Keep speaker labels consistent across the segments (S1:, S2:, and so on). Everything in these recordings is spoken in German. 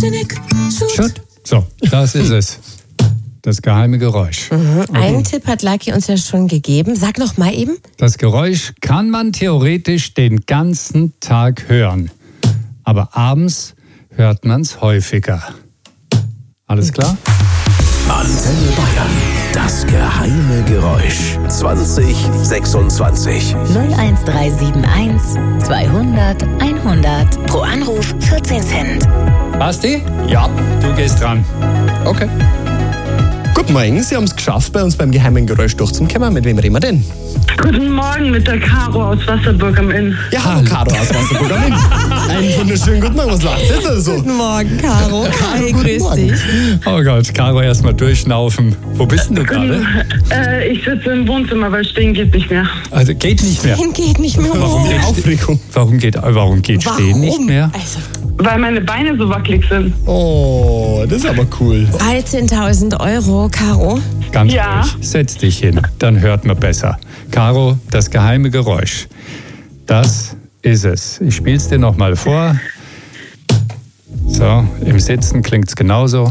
S1: Schutt. So, das ist es. Das geheime Geräusch.
S2: Einen Tipp hat Lucky uns ja schon gegeben. Sag noch mal eben.
S1: Das Geräusch kann man theoretisch den ganzen Tag hören. Aber abends hört man es häufiger. Alles klar?
S3: Antenne Bayern. Das geheime Geräusch. 2026.
S4: 01371 200 100. Pro Anruf 14 Cent.
S1: Basti? Ja. Du gehst dran.
S5: Okay. Guten Morgen, Sie haben es geschafft, bei uns beim geheimen Geräusch durchzukommen. Mit wem reden wir denn?
S6: Guten Morgen, mit der Caro aus Wasserburg am Inn.
S5: Ja, hallo Caro aus Wasserburg am Inn. Einen wunderschönen guten Morgen, was lacht jetzt also?
S2: Guten Morgen, Caro. Hi, grüß dich.
S1: Oh Gott, Caro, erstmal durchschnaufen. Wo bist denn du gerade?
S6: Ich sitze im Wohnzimmer, weil stehen geht nicht mehr.
S1: Also geht nicht mehr.
S2: Geht nicht mehr hoch.
S5: Aufregung.
S1: Warum geht stehen nicht mehr?
S2: Also,
S6: Weil meine Beine so wackelig sind.
S5: Oh, das ist aber cool.
S2: 13.000 Euro, Caro.
S1: Ganz
S6: Ja.
S1: ruhig. Setz dich hin, dann hört man besser. Caro, das geheime Geräusch. Das ist es. Ich spiel's dir nochmal vor. So, im Sitzen klingt's genauso.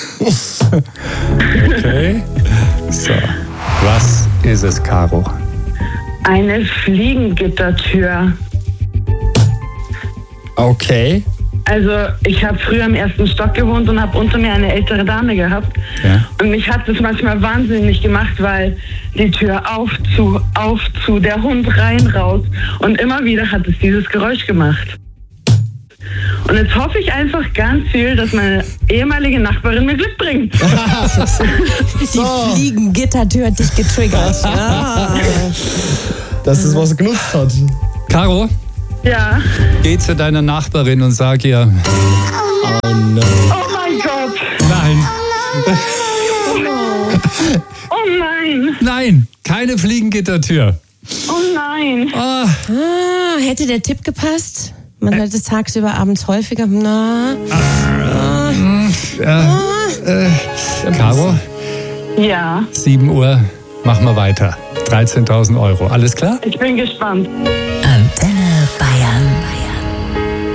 S1: Okay. So, was ist es, Caro?
S6: Eine Fliegengittertür.
S5: Okay.
S6: Also ich habe früher im 1. Stock gewohnt und habe unter mir eine ältere Dame gehabt.
S1: Ja.
S6: Und mich hat das manchmal wahnsinnig gemacht, weil die Tür auf, zu, der Hund rein, raus. Und immer wieder hat es dieses Geräusch gemacht. Und jetzt hoffe ich einfach ganz viel, dass meine ehemalige Nachbarin mir Glück bringt.
S2: Die Fliegengittertür hat dich getriggert. Ja.
S5: Dass das was genutzt hat.
S1: Caro,
S6: Ja.
S1: geh zu deiner Nachbarin und sag ihr,
S5: Oh no.
S6: Oh mein Gott.
S1: nein,
S6: Oh nein.
S1: nein, keine Fliegengittertür.
S6: Oh nein.
S1: Ah,
S2: Hätte der Tipp gepasst? Man hört es tagsüber, abends häufiger. Na.
S1: Caro,
S6: Ja,
S1: 7 Uhr, machen wir weiter. 13.000 Euro, alles klar?
S6: ich bin gespannt.
S4: Antenne Bayern.